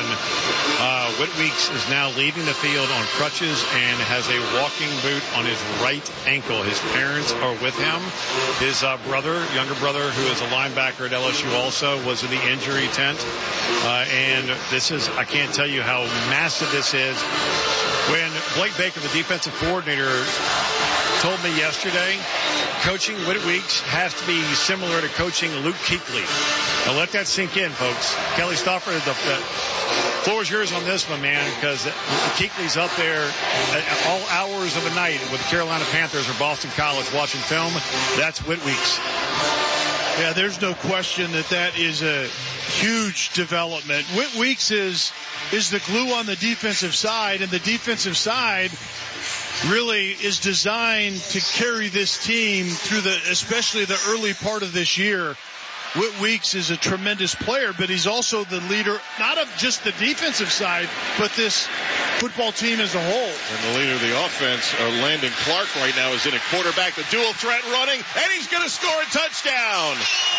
Uh, Whit Weeks is now leaving the field on crutches and has a walking boot on his right ankle. His parents are with him. His uh, brother, younger brother, who is a linebacker at L S U also, was in the injury tent. Uh, and this is, I can't tell you how massive this is. When Blake Baker, the defensive coordinator, told me yesterday, coaching Whit Weeks has to be similar to coaching Luke Kuechly. Now let that sink in, folks. Kelly Stauffer, the, the floor is yours on this one, man, because Kuechly's up there at all hours of the night with the Carolina Panthers or Boston College watching film. That's Whit Weeks. Yeah, there's no question that that is a huge development. Whit Weeks is is the glue on the defensive side, and the defensive side really is designed to carry this team through the, especially the early part of this year. Whit Weeks is a tremendous player, but he's also the leader, not of just the defensive side, but this football team as a whole. And the leader of the offense, uh, Landon Clark, right now is in a quarterback, the dual threat running, and he's going to score a touchdown.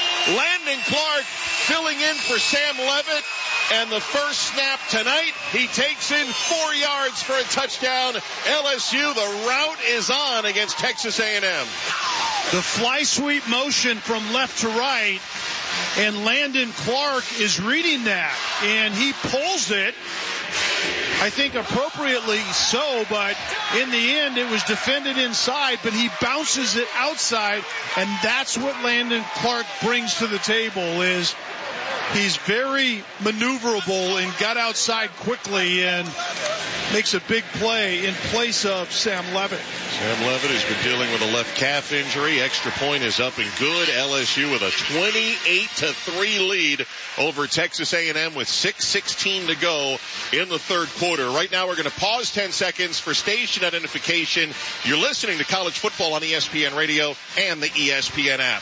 Landon Clark filling in for Sam Levitt, and the first snap tonight, he takes in four yards for a touchdown. L S U, the route is on against Texas A and M. The fly sweep motion from left to right, and Landon Clark is reading that, and he pulls it, I think appropriately so, but in the end it was defended inside, but he bounces it outside, and that's what Landon Clark brings to the table. Is he's very maneuverable and got outside quickly and makes a big play in place of Sam Levitt. Sam Levitt has been dealing with a left calf injury. Extra point is up and good. L S U with a twenty-eight to three lead over Texas A and M with six sixteen to go in the third quarter. Right now we're going to pause ten seconds for station identification. You're listening to college football on E S P N Radio and the E S P N app.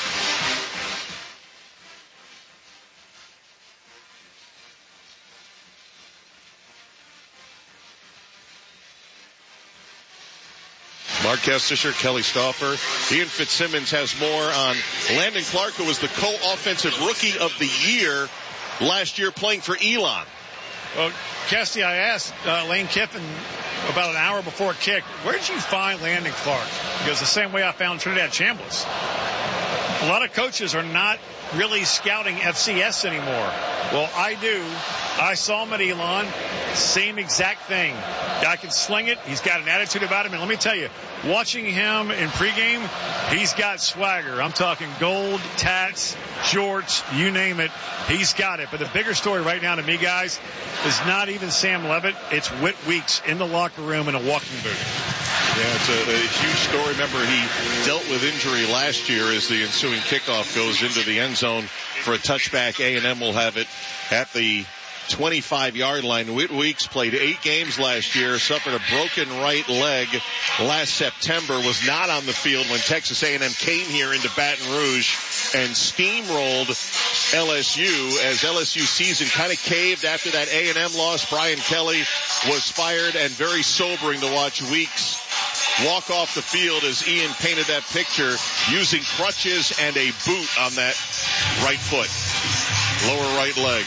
Marquez Fisher, Kelly Stauffer. Ian Fitzsimmons has more on Landon Clark, who was the co-offensive rookie of the year last year playing for Elon. Well, Cassie, I asked uh, Lane Kiffin about an hour before kick, where did you find Landon Clark? Because the same way I found Trinidad Chambliss. A lot of coaches are not really scouting F C S anymore. Well, I do. I saw him at Elon. Same exact thing. Guy can sling it. He's got an attitude about him. And let me tell you, watching him in pregame, he's got swagger. I'm talking gold, tats, jorts, you name it. He's got it. But the bigger story right now to me, guys, is not even Sam Levitt. It's Whit Weeks in the locker room in a walking boot. Yeah, it's a, a huge story. Remember, he dealt with injury last year as the ensuing kickoff goes into the end zone for a touchback. A and M will have it at the twenty-five yard line. Whit Weeks played eight games last year, suffered a broken right leg last September, was not on the field when Texas A and M came here into Baton Rouge and steamrolled L S U as L S U season kind of caved after that A and M loss. Brian Kelly was fired, and very sobering to watch Weeks walk off the field as Ian painted that picture using crutches and a boot on that right foot, lower right leg.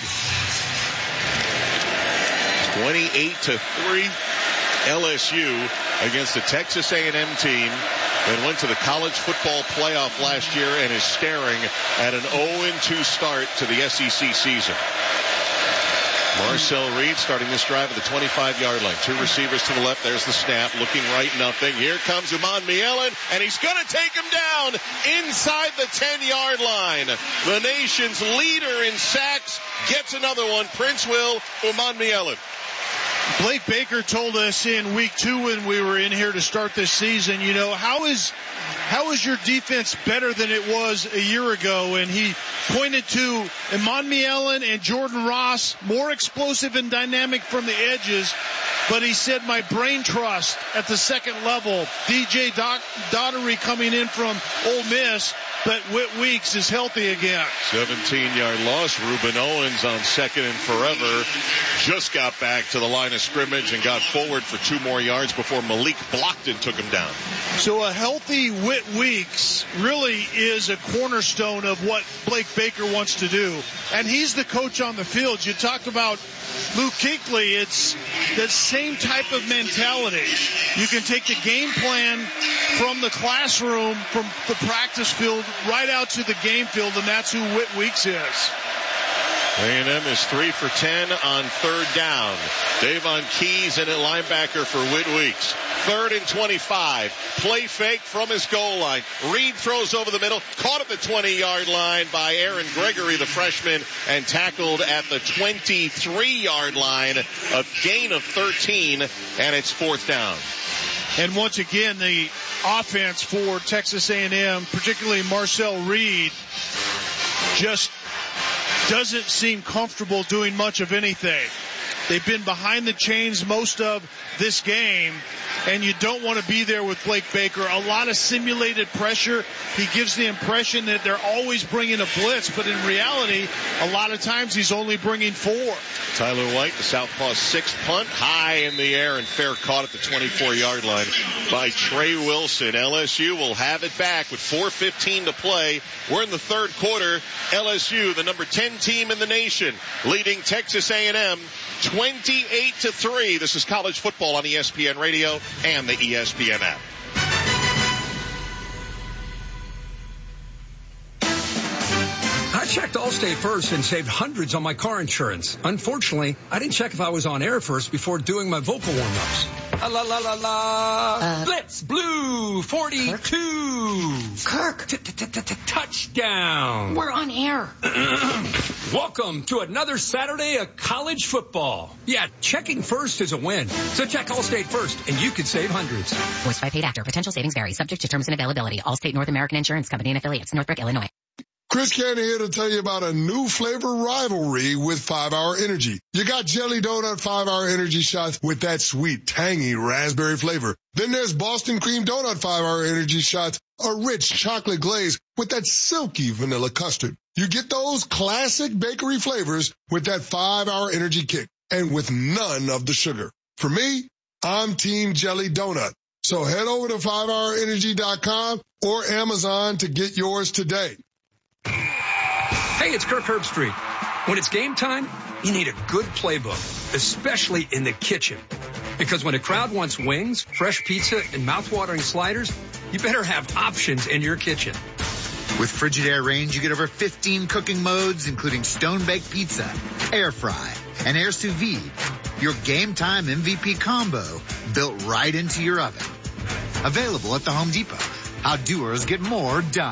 twenty-eight to three L S U against the Texas A and M team that went to the college football playoff last year and is staring at an oh and two start to the S E C season. Marcel Reed starting this drive at the twenty-five-yard line. Two receivers to the left. There's the snap. Looking right, nothing. Here comes Uman Mielen, and he's going to take him down inside the ten-yard line. The nation's leader in sacks gets another one. Prince Will, Uman Mielen. Blake Baker told us in week two when we were in here to start this season, you know, how is how is your defense better than it was a year ago? And he pointed to Uman Mielen and Jordan Ross, more explosive and dynamic from the edges. But he said, my brain trust at the second level, D J Doc- Daugherty coming in from Ole Miss, but Whit Weeks is healthy again. seventeen-yard loss. Reuben Owens on second and forever just got back to the line of scrimmage and got forward for two more yards before Malik blocked and took him down. So a healthy Whit Weeks really is a cornerstone of what Blake Baker wants to do. And he's the coach on the field. You talk about Luke Kuechly, it's the same type of mentality. You can take the game plan from the classroom, from the practice field, right out to the game field, and that's who Whit Weeks is. A and M is three for ten on third down. Davon Keys in at linebacker for Whit Weeks. Third and twenty-five. Play fake from his goal line. Reed throws over the middle. Caught at the twenty-yard line by Aaron Gregory, the freshman, and tackled at the twenty-three-yard line. A gain of thirteen, and it's fourth down. And once again, the offense for Texas A and M, particularly Marcel Reed, just doesn't seem comfortable doing much of anything. They've been behind the chains most of this game, and you don't want to be there with Blake Baker. A lot of simulated pressure. He gives the impression that they're always bringing a blitz, but in reality, a lot of times he's only bringing four. Tyler White, the Southpaw sixth punt, high in the air and fair caught at the twenty-four-yard line by Trey Wilson. L S U will have it back with four fifteen to play. We're in the third quarter. L S U, the number ten team in the nation, leading Texas A and M twenty-eight to three. This is college football on E S P N Radio and the E S P N app. I checked Allstate first and saved hundreds on my car insurance. Unfortunately, I didn't check if I was on air first before doing my vocal warm-ups. La la la la la. Uh, Blitz Blue forty-two. Kirk. Touchdown. We're on air. Welcome to another Saturday of college football. Yeah, checking first is a win. So check Allstate first and you could save hundreds. Voiced by paid actor. Potential savings vary. Subject to terms and availability. Allstate North American Insurance Company and affiliates. Northbrook, Illinois. Chris Cannon here to tell you about a new flavor rivalry with five hour Energy. You got Jelly Donut five hour Energy shots with that sweet, tangy raspberry flavor. Then there's Boston Cream Donut five hour Energy shots, a rich chocolate glaze with that silky vanilla custard. You get those classic bakery flavors with that five hour Energy kick and with none of the sugar. For me, I'm Team Jelly Donut. So head over to five hour energy dot com or Amazon to get yours today. Hey, it's Kirk Herbstreit. When it's game time, you need a good playbook, especially in the kitchen. Because when a crowd wants wings, fresh pizza, and mouth-watering sliders, you better have options in your kitchen. With Frigidaire Range, you get over fifteen cooking modes, including stone-baked pizza, air fry, and air sous vide. Your game time M V P combo built right into your oven. Available at the Home Depot. How doers get more done.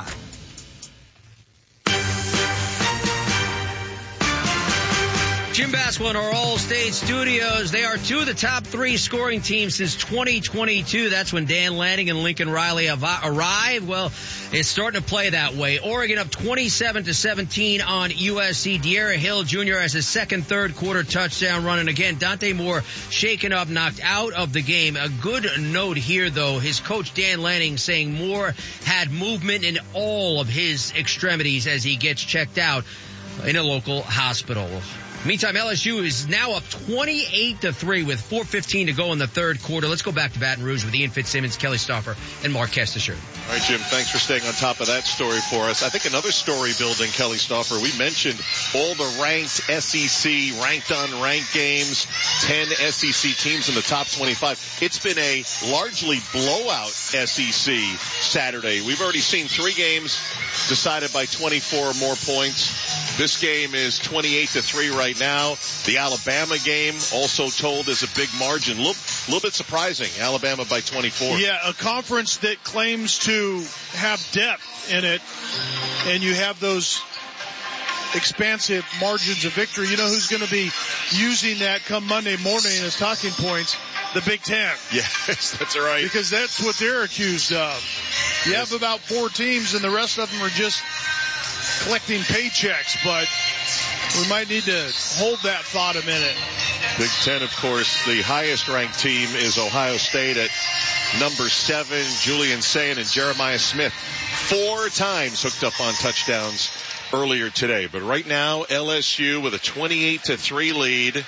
Jim Basketball in our All-State studios. They are two of the top three scoring teams since twenty twenty-two. That's when Dan Lanning and Lincoln Riley have arrived. Well, it's starting to play that way. Oregon up twenty-seven to seventeen on U S C. De'Ara Hill Junior has his second third quarter touchdown run. And again, Dante Moore shaken up, knocked out of the game. A good note here, though. His coach Dan Lanning saying Moore had movement in all of his extremities as he gets checked out. in a local hospital. Meantime, L S U is now up twenty-eight to three with four fifteen to go in the third quarter. Let's go back to Baton Rouge with Ian Fitzsimmons, Kelly Stauffer, and Mark Kestecher. All right, Jim, thanks for staying on top of that story for us. I think another story building, Kelly Stauffer, we mentioned all the ranked S E C, ranked unranked games, ten S E C teams in the top twenty-five. It's been a largely blowout S E C Saturday. We've already seen three games decided by twenty-four or more points. This game is twenty-eight to three right now. The Alabama game also told as a big margin. A little, little bit surprising. Alabama by twenty-four. Yeah, a conference that claims to have depth in it, and you have those expansive margins of victory. You know who's going to be using that come Monday morning as talking points? The Big Ten. Yes, that's right. Because that's what they're accused of. You Yes. have about four teams, and the rest of them are just collecting paychecks, but we might need to hold that thought a minute. Big Ten, of course, the highest ranked team is Ohio State at number seven. Julian Sayin and Jeremiah Smith four times hooked up on touchdowns earlier today. But right now, L S U with a twenty-eight to three lead.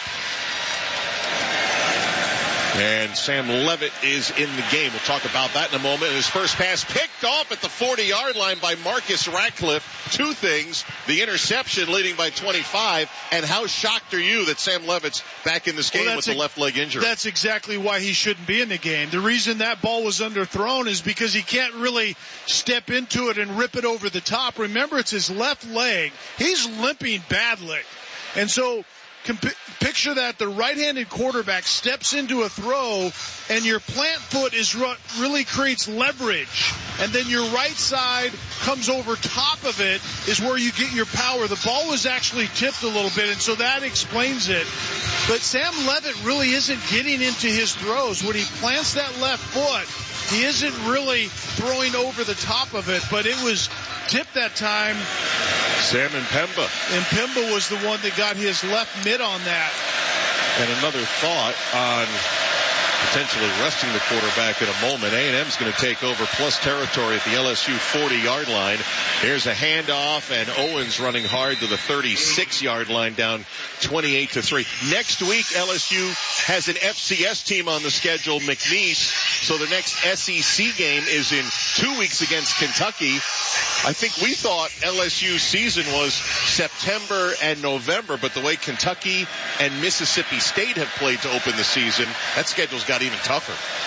And Sam Levitt is in the game. We'll talk about that in a moment. His first pass picked off at the forty-yard line by Marcus Ratcliffe. Two things, the interception leading by twenty-five, and how shocked are you that Sam Levitt's back in this game well, with the left leg injury? That's exactly why he shouldn't be in the game. The reason that ball was underthrown is because he can't really step into it and rip it over the top. Remember, it's his left leg. He's limping badly. And so Comp- picture that the right-handed quarterback steps into a throw, and your plant foot is ru- really creates leverage, and then your right side comes over top of it is where you get your power. The ball was actually tipped a little bit, and so that explains it. But Sam Levitt really isn't getting into his throws. When he plants that left foot, he isn't really throwing over the top of it, but it was tipped that time. Sam Mpemba. And Mpemba was the one that got his left mid on that. And another thought on potentially resting the quarterback in a moment. A and M's going to take over plus territory at the L S U forty-yard line. Here's a handoff, and Owens running hard to the thirty-six-yard line, down twenty-eight to three. Next week, L S U has an F C S team on the schedule, McNeese. So the next S E C game is in two weeks against Kentucky. I think we thought L S U season was September and November, but the way Kentucky and Mississippi State have played to open the season, that schedule's got even tougher.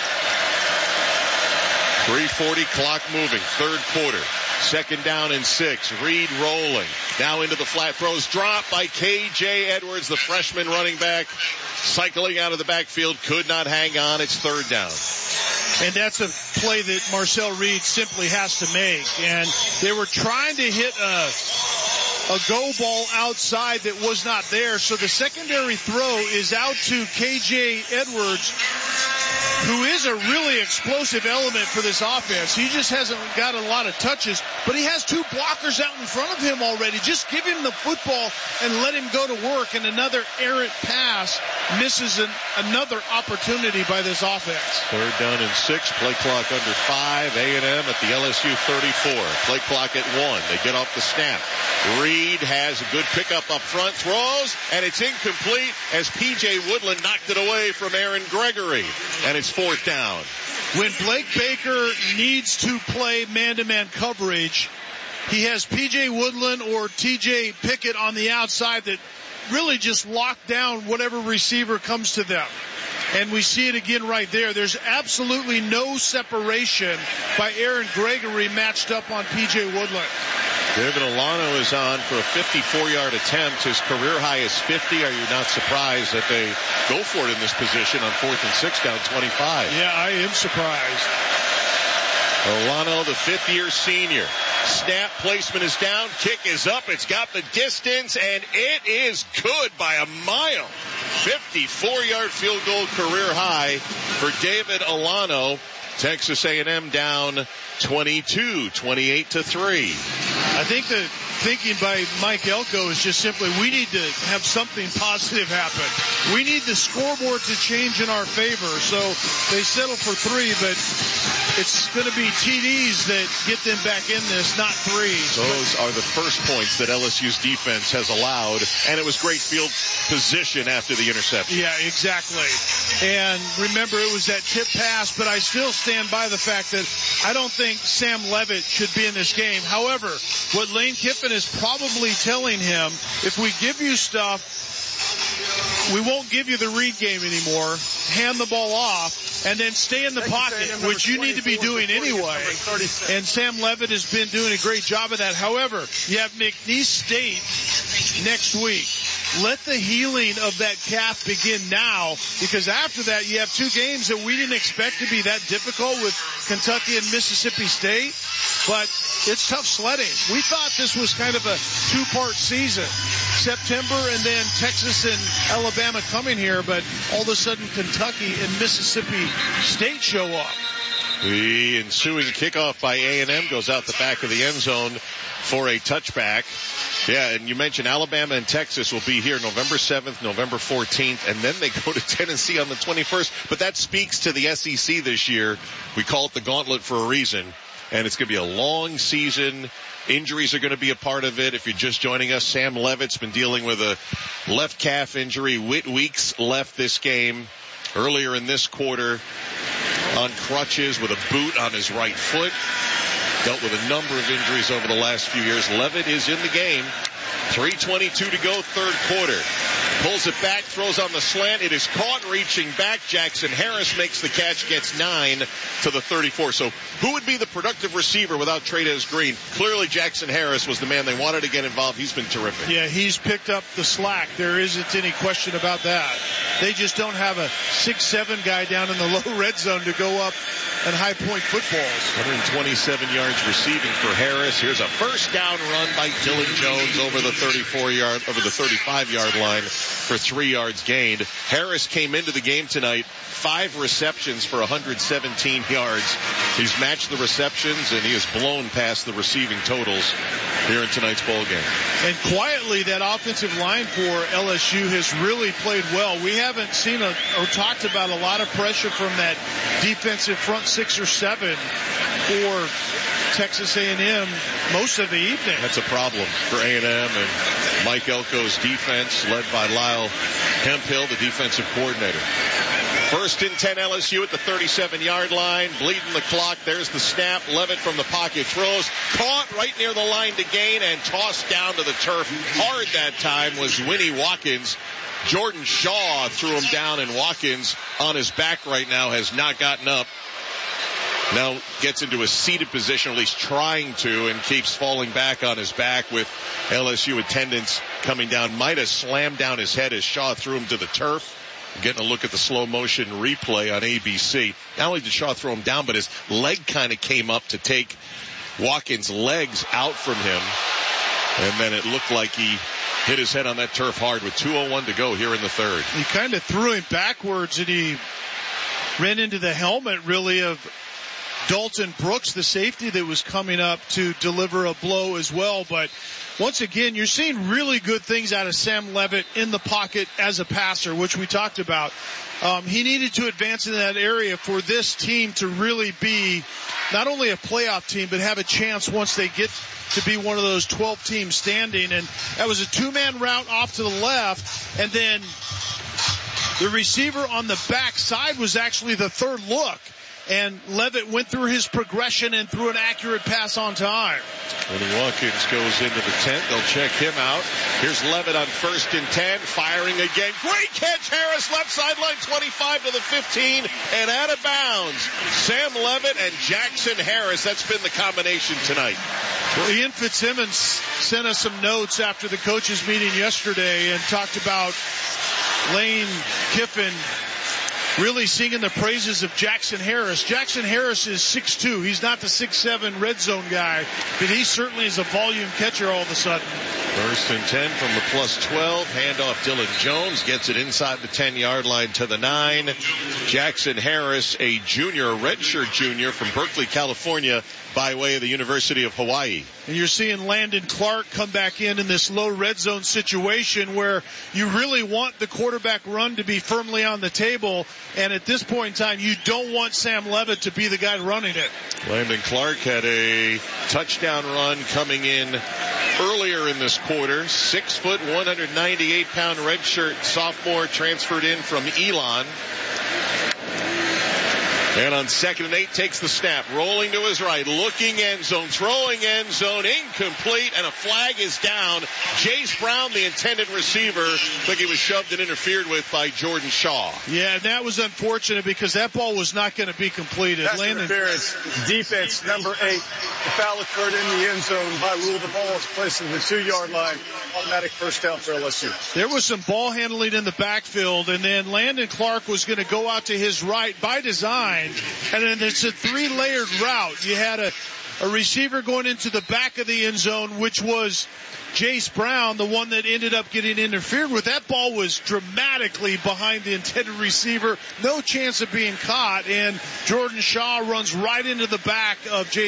three forty, clock moving, third quarter. Second down and six. Reed rolling. Now into the flat throws. Dropped by K J Edwards, the freshman running back. Cycling out of the backfield. Could not hang on. It's third down. And that's a play that Marcel Reed simply has to make. And they were trying to hit a, a go ball outside that was not there. So the secondary throw is out to K J Edwards, who is a really explosive element for this offense. He just hasn't got a lot of touches, but he has two blockers out in front of him already. Just give him the football and let him go to work. And another errant pass misses an, another opportunity by this offense. Third down and six. Play clock under five. A and M at the L S U thirty-four. Play clock at one. They get off the snap. Reed has a good pickup up front. Throws, and it's incomplete as P J Woodland knocked it away from Aaron Gregory. And it's fourth down. When Blake Baker needs to play man-to-man coverage, he has P J Woodland or T J Pickett on the outside that really just lock down whatever receiver comes to them. And we see it again right there. There's absolutely no separation by Aaron Gregory matched up on P J Woodland. David Alano is on for a fifty-four-yard attempt. His career high is fifty. Are you not surprised that they go for it in this position on fourth and six down twenty-five? Yeah, I am surprised. Alano, the fifth-year senior. Snap placement is down. Kick is up. It's got the distance, and it is good by a mile. fifty-four-yard field goal career high for David Alano. Texas A and M down twenty-two, twenty-eight to three. I think the thinking by Mike Elko is just simply we need to have something positive happen. We need the scoreboard to change in our favor. So they settle for three, but it's going to be T Ds that get them back in this, not threes. Those are the first points that L S U's defense has allowed, and it was great field position after the interception. Yeah, exactly. And remember, it was that tip pass, but I still stand by the fact that I don't think Sam Levitt should be in this game. However, what Lane Kiffin is probably telling him, if we give you stuff, we won't give you the read game anymore. Hand the ball off and then stay in the pocket, which you need to be doing anyway. And Sam Levitt has been doing a great job of that. However, you have McNeese State next week. Let the healing of that calf begin now, because after that you have two games that we didn't expect to be that difficult with Kentucky and Mississippi State. But it's tough sledding. We thought this was kind of a two-part season. September and then Texas and Alabama coming here, but all of a sudden Kentucky and Mississippi State show up. The ensuing kickoff by A and M goes out the back of the end zone for a touchback. Yeah, and you mentioned Alabama and Texas will be here November seventh, November fourteenth, and then they go to Tennessee on the twenty-first. But that speaks to the S E C this year. We call it the gauntlet for a reason. And it's going to be a long season. Injuries are going to be a part of it. If you're just joining us, Sam Levitt's been dealing with a left calf injury. Whit Weeks left this game earlier in this quarter on crutches with a boot on his right foot. Dealt with a number of injuries over the last few years. Levitt is in the game. three twenty-two to go, third quarter. Pulls it back, throws on the slant. It is caught, reaching back. Jackson Harris makes the catch, gets nine to the thirty-four. So who would be the productive receiver without Trey'Dez Green? Clearly Jackson Harris was the man they wanted to get involved. He's been terrific. Yeah, he's picked up the slack. There isn't any question about that. They just don't have a six seven guy down in the low red zone to go up and high point footballs. one twenty-seven yards receiving for Harris. Here's a first down run by Dylan Jones over the thirty-four yard, over the thirty-five yard line for three yards gained. Harris came into the game tonight, five receptions for one hundred seventeen yards. He's matched the receptions and he has blown past the receiving totals here in tonight's ball game. And quietly, that offensive line for L S U has really played well. We haven't seen a, or talked about a lot of pressure from that defensive front six or seven for Texas A and M most of the evening. That's a problem for A and M and Mike Elko's defense, led by Lyle Hemphill, the defensive coordinator. First and ten L S U at the thirty-seven yard line, bleeding the clock. There's the snap. Levitt from the pocket throws, caught right near the line to gain and tossed down to the turf. Hard that time was Winnie Watkins. Jordan Shaw threw him down, and Watkins on his back right now has not gotten up. Now gets into a seated position, at least trying to, and keeps falling back on his back with L S U attendants coming down. Might have slammed down his head as Shaw threw him to the turf. Getting a look at the slow motion replay on A B C. Not only did Shaw throw him down, but his leg kind of came up to take Watkins' legs out from him. And then it looked like he hit his head on that turf hard with two oh one to go here in the third. He kind of threw him backwards and he ran into the helmet really of Dalton Brooks, the safety that was coming up to deliver a blow as well. But once again, you're seeing really good things out of Sam Levitt in the pocket as a passer, which we talked about. Um, he needed to advance in that area for this team to really be not only a playoff team, but have a chance once they get to be one of those twelve teams standing. And that was a two-man route off to the left, and then the receiver on the backside was actually the third look. And Levitt went through his progression and threw an accurate pass on time. Winnie Watkins goes into the tent. They'll check him out. Here's Levitt on first and ten, firing again. Great catch, Harris, left sideline, twenty-five to the fifteen, and out of bounds. Sam Levitt and Jackson Harris. That's been the combination tonight. Well, Ian Fitzsimmons sent us some notes after the coaches meeting yesterday and talked about Lane Kiffin really singing the praises of Jackson Harris. Jackson Harris is six two. He's not the six seven red zone guy, but he certainly is a volume catcher all of a sudden. First and ten from the plus twelve. Handoff Dylan Jones gets it inside the ten-yard line to the nine. Jackson Harris, a junior, a redshirt junior from Berkeley, California, by way of the University of Hawaii. And you're seeing Landon Clark come back in in this low red zone situation where you really want the quarterback run to be firmly on the table. And at this point in time, you don't want Sam Levitt to be the guy running it. Landon Clark had a touchdown run coming in earlier in this quarter. Six foot, one hundred ninety-eight pound redshirt sophomore transferred in from Elon. And on second and eight, takes the snap, rolling to his right, looking end zone, throwing end zone, incomplete, and a flag is down. Jace Brown, the intended receiver, like he was shoved and interfered with by Jordan Shaw. Yeah, that was unfortunate because that ball was not going to be completed. That's Landon interference. Defense number eight. The foul occurred in the end zone by rule. The ball was placed in the two-yard line. Automatic first down for L S U. There was some ball handling in the backfield, and then Landon Clark was going to go out to his right by design. And then it's a three-layered route. You had a, a receiver going into the back of the end zone, which was Jace Brown, the one that ended up getting interfered with. That ball was dramatically behind the intended receiver. No chance of being caught. And Jordan Shaw runs right into the back of Jace